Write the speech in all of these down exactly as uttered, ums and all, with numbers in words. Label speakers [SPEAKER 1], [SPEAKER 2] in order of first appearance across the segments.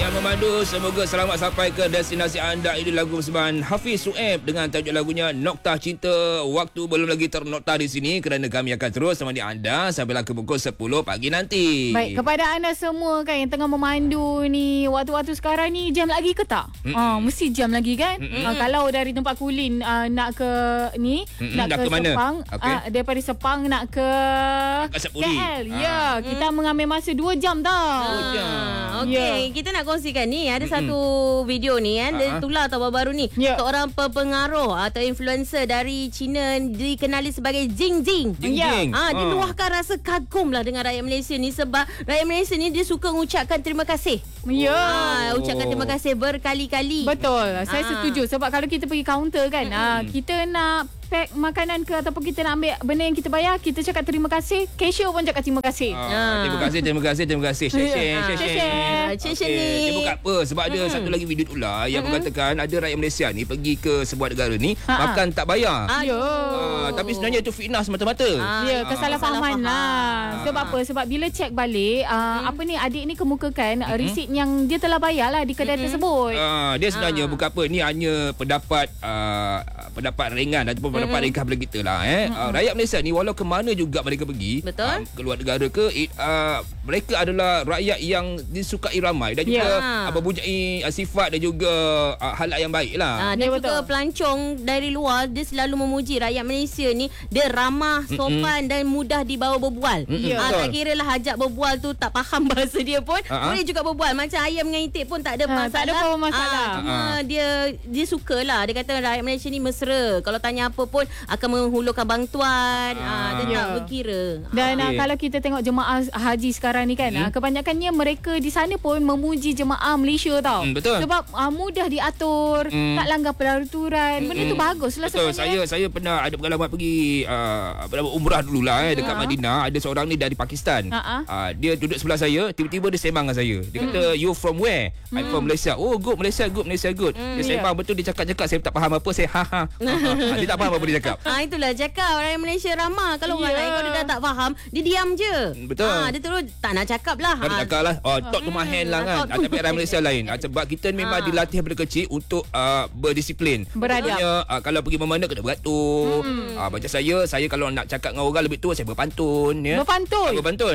[SPEAKER 1] yang memandu. Semoga selamat sampai ke destinasi anda. Ini lagu persembahan Hafiz Sueb dengan tajuk lagunya Noktah Cinta. Waktu belum lagi ternokta di sini kerana kami akan terus menemani anda sampailah ke pukul sepuluh pagi nanti.
[SPEAKER 2] Baik, kepada anda semua kan yang tengah memandu ni, waktu-waktu sekarang ni jam lagi ke tak? Ah, mesti jam lagi kan? Ah, kalau dari tempat Kulin uh, nak ke ni,
[SPEAKER 1] Mm-mm.
[SPEAKER 2] nak,
[SPEAKER 1] nak
[SPEAKER 2] ke,
[SPEAKER 1] ke mana?
[SPEAKER 2] Sepang,
[SPEAKER 1] Okay.
[SPEAKER 2] ah, daripada Sepang nak ke
[SPEAKER 1] Kat
[SPEAKER 2] K
[SPEAKER 1] Sepuri.
[SPEAKER 2] L. Ya,
[SPEAKER 1] Ah.
[SPEAKER 2] kita mengambil masa dua jam tau.
[SPEAKER 1] Oh, jam.
[SPEAKER 3] Okey,
[SPEAKER 2] Ya.
[SPEAKER 3] kita nak kongsikan ni ada Mm-mm. satu video ni kan, dia
[SPEAKER 1] Ha-ha.
[SPEAKER 3] tular tau baru-baru ni.
[SPEAKER 2] Ya.
[SPEAKER 3] Seorang pengaruh atau influencer dari China dikenali sebagai Jing Jing.
[SPEAKER 1] Jing
[SPEAKER 2] Ya.
[SPEAKER 1] Jing.
[SPEAKER 3] Ah, dia
[SPEAKER 1] Ah.
[SPEAKER 3] luahkan rasa kagum lah dengan rakyat Malaysia ni sebab rakyat Malaysia ni dia suka mengucapkan terima kasih.
[SPEAKER 2] Ya.
[SPEAKER 3] Ah, ucapkan terima kasih berkali-kali.
[SPEAKER 2] Betul. Saya
[SPEAKER 3] Ah.
[SPEAKER 2] setuju sebab kalau kita pergi kaunter kan, ah, kita nak pack makanan ke ataupun kita nak ambil benda yang kita bayar, kita cakap terima kasih, cashier pun cakap terima kasih.
[SPEAKER 1] Ah, terima kasih, terima kasih, terima kasih. Share, share,
[SPEAKER 3] Ah.
[SPEAKER 1] share,
[SPEAKER 2] Share,
[SPEAKER 1] share.
[SPEAKER 2] share.
[SPEAKER 3] Share,
[SPEAKER 1] Okey,
[SPEAKER 3] share ni.
[SPEAKER 1] dia bukan apa. Sebab ada satu lagi video tular yang mengatakan ada rakyat Malaysia ni pergi ke sebuah negara ni
[SPEAKER 2] Ha-ha.
[SPEAKER 1] makan tak bayar.
[SPEAKER 2] Ya.
[SPEAKER 1] Ah, tapi sebenarnya itu fitnah semata-mata.
[SPEAKER 3] Ah.
[SPEAKER 2] Ya, kesalahfahaman
[SPEAKER 3] salah
[SPEAKER 2] lah.
[SPEAKER 1] faham.
[SPEAKER 2] Sebab apa? Sebab bila cek balik, uh, apa ni adik ni kemukakan uh, resit yang dia telah bayar lah di kedai tersebut.
[SPEAKER 1] Ah, dia sebenarnya
[SPEAKER 3] Ah.
[SPEAKER 1] bukan apa, ni hanya pendapat uh, pendapat ringan ataupun pendapat ringkas daripada kita lah eh. Uh, rakyat Malaysia ni walau ke mana juga mereka pergi,
[SPEAKER 3] Betul.
[SPEAKER 1] uh, keluar negara ke, it, uh, mereka adalah rakyat yang disukai ramai dan juga
[SPEAKER 3] Ya.
[SPEAKER 1] apa mempunyai uh, sifat dan juga uh, halak yang baik lah.
[SPEAKER 3] Ah, dan
[SPEAKER 2] Ya,
[SPEAKER 3] juga
[SPEAKER 2] betul.
[SPEAKER 3] pelancong dari luar dia selalu memuji rakyat Malaysia ni, dia ramah, sopan dan mudah dibawa berbual.
[SPEAKER 1] Mm-mm,
[SPEAKER 3] Ah,
[SPEAKER 1] betul.
[SPEAKER 3] tak kira lah hajak berbual tu tak faham bahasa dia pun,
[SPEAKER 1] Ah, ah.
[SPEAKER 3] boleh juga berbual. Macam ayam dengan itik pun tak ada
[SPEAKER 2] Ah,
[SPEAKER 3] masalah.
[SPEAKER 2] tak ada apa masalah.
[SPEAKER 3] Ah, cuma
[SPEAKER 1] Ah.
[SPEAKER 3] dia dia sukalah. Dia kata rakyat Malaysia ni mesra. Kalau tanya apa pun akan menghulurkan bantuan. Ah, dia
[SPEAKER 2] Ya.
[SPEAKER 3] tak berkira.
[SPEAKER 2] Dan uh,
[SPEAKER 1] Okey.
[SPEAKER 2] kalau kita tengok jemaah haji sekarang ni kan, uh, kebanyakannya mereka di sana pun memuji jemaah Malaysia tau.
[SPEAKER 1] Hmm, betul.
[SPEAKER 2] Sebab uh, mudah diatur,
[SPEAKER 1] Hmm.
[SPEAKER 2] tak langgar peraturan. Benda tu bagus lah
[SPEAKER 1] Betul,
[SPEAKER 2] sebenarnya.
[SPEAKER 1] saya saya pernah ada pengalaman pergi uh, apa nama, umrah dululah eh, dekat
[SPEAKER 2] Ha.
[SPEAKER 1] Madinah. Ada seorang ni dari Pakistan.
[SPEAKER 2] Ha-ha.
[SPEAKER 1] Uh, dia duduk sebelah saya, tiba-tiba dia sembang dengan saya. Dia kata, you from where? I'm from Malaysia. Oh, good, Malaysia good, Malaysia good. Dia sembang betul, dia cakap-cakap, saya tak faham apa, saya ha ha. ha. Dia tak faham apa dia cakap.
[SPEAKER 3] Ah, itulah cakap rakyat Malaysia ramah. Kalau orang
[SPEAKER 2] Ya.
[SPEAKER 3] lain kalau dia dah tak faham, dia diam je.
[SPEAKER 1] Betul.
[SPEAKER 3] Ah, dia terus tak nak cakap lah.
[SPEAKER 1] Kan
[SPEAKER 3] Ah,
[SPEAKER 1] cakap lah, oh, talk to my hand lah kan.
[SPEAKER 3] talk
[SPEAKER 1] Ah,
[SPEAKER 3] to
[SPEAKER 1] tapi rakyat Malaysia lain. Ah, sebab kita memang
[SPEAKER 3] Ah.
[SPEAKER 1] dilatih daripada kecil untuk uh, berdisiplin.
[SPEAKER 2] Beradab.
[SPEAKER 1] Maksudnya, uh, kalau pergi mana kena beratur. Ah, macam saya, saya kalau nak cakap dengan orang lebih tua, saya berpantun. Ya.
[SPEAKER 2] Berpantun?
[SPEAKER 1] Ah, berpantun.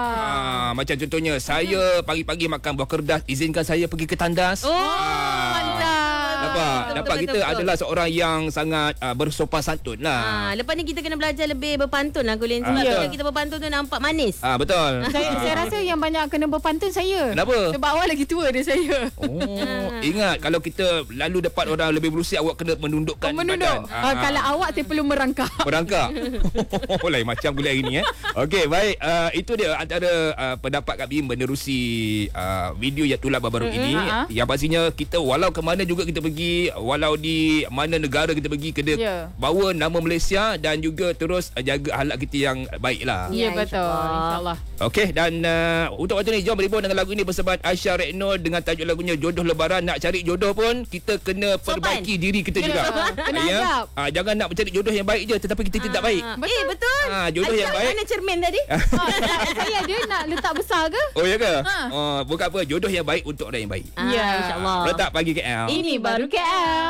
[SPEAKER 2] Wah.
[SPEAKER 1] Ah, macam contohnya, saya pagi-pagi makan buah kerdas, izinkan saya pergi ke tandas.
[SPEAKER 3] Oh,
[SPEAKER 1] Ah.
[SPEAKER 3] mantap.
[SPEAKER 1] Nampak?
[SPEAKER 3] Betul,
[SPEAKER 1] Nampak
[SPEAKER 3] betul,
[SPEAKER 1] kita
[SPEAKER 3] betul, betul.
[SPEAKER 1] adalah seorang yang sangat uh, bersopan santun lah.
[SPEAKER 3] Ah, lepas ni kita kena belajar lebih berpantun lah Kulin. Sebab
[SPEAKER 1] Ya.
[SPEAKER 3] bila kita berpantun tu nampak manis.
[SPEAKER 1] Ah, betul.
[SPEAKER 2] Saya, saya rasa yang banyak kena berpantun saya.
[SPEAKER 1] Kenapa?
[SPEAKER 2] Sebab awak lagi tua dia saya.
[SPEAKER 1] Oh, ingat kalau kita lalu depan orang lebih berusia, awak kena menundukkan
[SPEAKER 2] Menunduk.
[SPEAKER 1] badan.
[SPEAKER 2] Uh, kalau awak saya perlu merangkak.
[SPEAKER 1] Berangkak. Lain macam pula hari ni eh. Okey, baik. Uh, itu dia antara uh, pendapat kami menerusi uh, video yang tular baru-baru
[SPEAKER 2] Mm-mm,
[SPEAKER 1] ini.
[SPEAKER 2] ha.
[SPEAKER 1] Yang pastinya kita walau ke mana juga kita pergi, walau di mana negara kita pergi, kena
[SPEAKER 2] Ya.
[SPEAKER 1] bawa nama Malaysia dan juga terus uh, jaga akhlak kita yang baik lah.
[SPEAKER 2] Ya,
[SPEAKER 3] Ya,
[SPEAKER 2] betul.
[SPEAKER 3] insyaAllah.
[SPEAKER 2] InsyaAllah.
[SPEAKER 1] Okey, dan uh, untuk waktu ni jom berhibur dengan lagu ini persembahan Aisyah Rekno dengan tajuk lagunya Jodoh Lebaran. Nak cari jodoh pun kita kena
[SPEAKER 3] Sopan.
[SPEAKER 1] perbaiki diri kita
[SPEAKER 2] Ya,
[SPEAKER 1] juga.
[SPEAKER 2] kena adab.
[SPEAKER 1] Ah, jangan nak mencari jodoh yang baik je tetapi kita tidak baik.
[SPEAKER 3] Ah, eh, betul.
[SPEAKER 1] Ah, jodoh yang
[SPEAKER 3] Aisyah,
[SPEAKER 1] baik.
[SPEAKER 3] mana cermin tadi?
[SPEAKER 2] Ha, saya ada nak letak besar ke?
[SPEAKER 1] Oh ya ke?
[SPEAKER 2] Ha.
[SPEAKER 1] Oh, bukan apa, jodoh yang baik untuk orang yang baik.
[SPEAKER 3] Ah,
[SPEAKER 2] Ya.
[SPEAKER 3] InsyaAllah.
[SPEAKER 1] Letak pagi K L.
[SPEAKER 2] Ini baru K L.